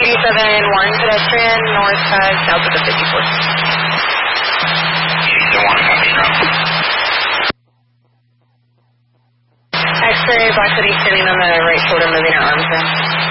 371 pedestrian, north side, south of the 54th. X-ray, Black City standing on the right shoulder, moving her arms in.